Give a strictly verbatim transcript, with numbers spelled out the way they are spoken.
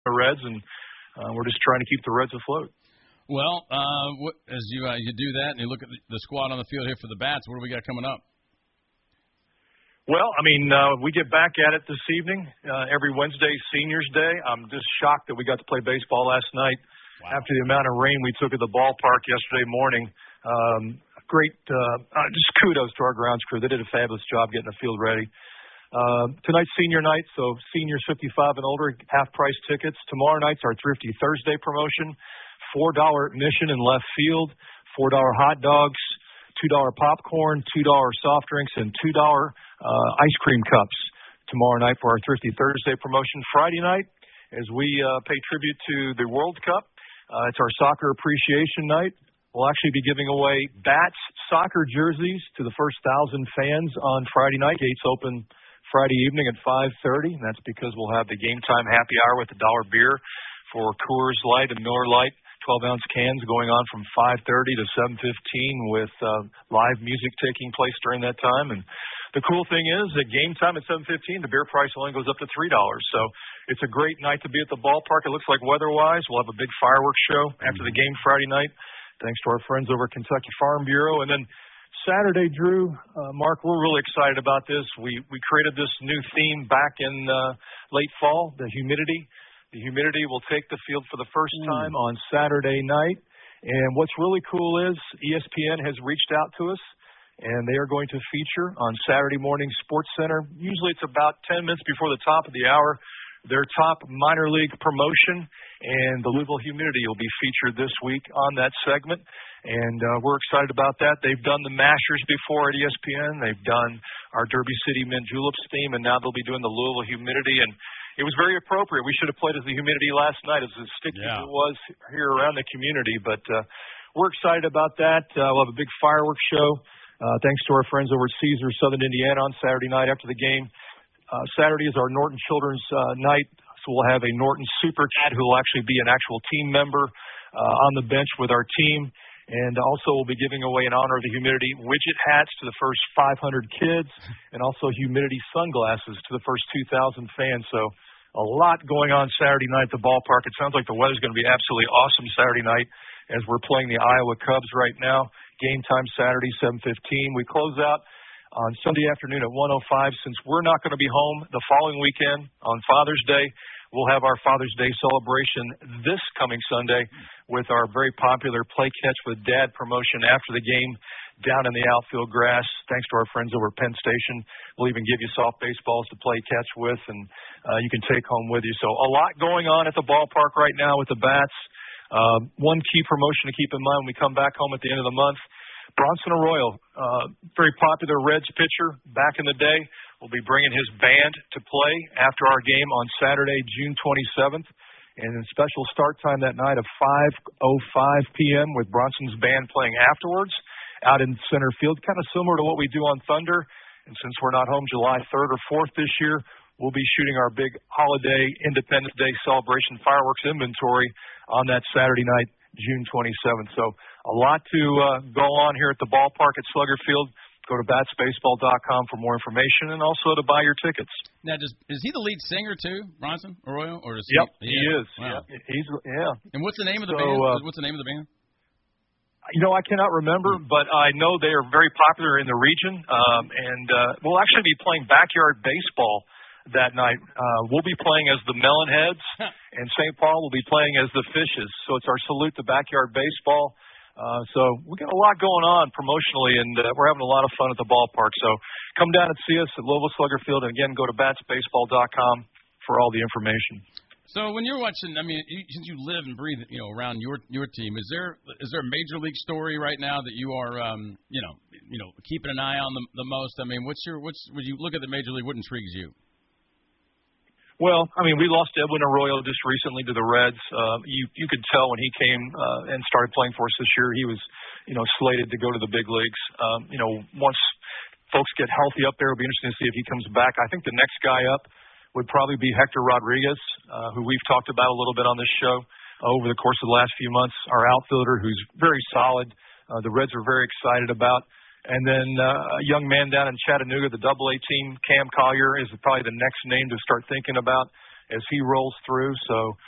the Reds, and uh, we're just trying to keep the Reds afloat. Well, uh, what, as you uh, you do that and you look at the, the squad on the field here for the Bats, what do we got coming up? Well, I mean, uh, we get back at it this evening. Uh, every Wednesday, Seniors Day. I'm just shocked that we got to play baseball last night. Wow. After the amount of rain we took at the ballpark yesterday morning. Um, great, uh, uh, just kudos to our grounds crew. They did a fabulous job getting the field ready. Uh, tonight's senior night, so seniors fifty-five and older, half-price tickets. Tomorrow night's our Thrifty Thursday promotion. four dollars admission in left field, four dollars hot dogs, two dollars popcorn, two dollars soft drinks, and two dollars uh, ice cream cups tomorrow night for our Thrifty Thursday promotion. Friday night, as we uh, pay tribute to the World Cup, uh, it's our soccer appreciation night. We'll actually be giving away Bats soccer jerseys to the first thousand fans on Friday night. Gates open Friday evening at five thirty, and that's because we'll have the game time happy hour with the dollar beer for Coors Light and Miller Lite twelve ounce cans going on from five thirty to seven fifteen with uh, live music taking place during that time. And the cool thing is at game time at seven fifteen, the beer price only goes up to three dollars. So it's a great night to be at the ballpark. It looks like weather-wise, we'll have a big fireworks show after the game Friday night, thanks to our friends over at Kentucky Farm Bureau. And then Saturday, Drew, uh, Mark, we're really excited about this. We we created this new theme back in uh, late fall, the humidity. The humidity will take the field for the first time on Saturday night. And what's really cool is E S P N has reached out to us, and they are going to feature on Saturday morning Sports Center. Usually it's about ten minutes before the top of the hour, their top minor league promotion, and the Louisville humidity will be featured this week on that segment. And uh, we're excited about that. They've done the Masters before at E S P N. They've done our Derby City Mint Juleps theme, and now they'll be doing the Louisville humidity. And it was very appropriate. We should have played as the humidity last night, as sticky yeah. as it was here around the community. But uh, we're excited about that. Uh, we'll have a big fireworks show. Uh, thanks to our friends over at Caesars, Southern Indiana, on Saturday night after the game. Uh, Saturday is our Norton Children's uh, night, so we'll have a Norton Super Cat who will actually be an actual team member uh, on the bench with our team. And also we'll be giving away, in honor of the humidity, widget hats to the first five hundred kids, and also humidity sunglasses to the first two thousand fans. So a lot going on Saturday night at the ballpark. It sounds like the weather's going to be absolutely awesome Saturday night as we're playing the Iowa Cubs right now. Game time Saturday, seven fifteen. We close out on Sunday afternoon at one oh five. Since we're not going to be home the following weekend on Father's Day, we'll have our Father's Day celebration this coming Sunday with our very popular Play Catch with Dad promotion after the game down in the outfield grass. Thanks to our friends over at Penn Station. We'll even give you soft baseballs to play catch with, and uh, you can take home with you. So a lot going on at the ballpark right now with the Bats. Uh, one key promotion to keep in mind when we come back home at the end of the month, Bronson Arroyo, uh, very popular Reds pitcher back in the day, will be bringing his band to play after our game on Saturday, June twenty-seventh. And in special start time that night of five oh five p.m. with Bronson's band playing afterwards out in center field, kind of similar to what we do on Thunder. And since we're not home July third or fourth this year, we'll be shooting our big holiday Independence Day celebration fireworks inventory on that Saturday night, June twenty-seventh. So a lot to uh, go on here at the ballpark at Slugger Field. Go to bats baseball dot com for more information and also to buy your tickets. Now, does, is he the lead singer too, Bronson Arroyo? Or is yep, he, he is. Wow. Yeah, he's yeah. And what's the name of the so, band? Uh, What's the name of the band? You know, I cannot remember, but I know they are very popular in the region. Um, and uh, we'll actually be playing backyard baseball that night. Uh, we'll be playing as the Melonheads, and Saint Paul will be playing as the Fishes. So it's our salute to backyard baseball. Uh, so we got a lot going on promotionally, and uh, we're having a lot of fun at the ballpark. So come down and see us at Louisville Slugger Field, and again, go to bats baseball dot com for all the information. So when you're watching, I mean, you, since you live and breathe, you know, around your your team, is there is there a major league story right now that you are, um, you know, you know, keeping an eye on the, the most? I mean, what's your what's when you look at the major league, what intrigues you? Well, I mean, we lost Edwin Arroyo just recently to the Reds. Uh, you you could tell when he came uh, and started playing for us this year, he was, you know, slated to go to the big leagues. Um, you know, once folks get healthy up there, it'll be interesting to see if he comes back. I think the next guy up would probably be Hector Rodriguez, uh, who we've talked about a little bit on this show uh, over the course of the last few months. Our outfielder, who's very solid. Uh, the Reds are very excited about. And then uh, a young man down in Chattanooga, the Double A team, Cam Collier, is probably the next name to start thinking about as he rolls through. So